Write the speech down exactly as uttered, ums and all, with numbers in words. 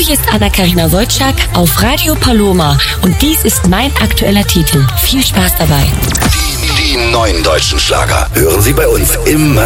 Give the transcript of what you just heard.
Hier ist Anna-Karina Wojcik auf Radio Paloma und dies ist mein aktueller Titel. Viel Spaß dabei. Die, die neuen deutschen Schlager hören Sie bei uns immer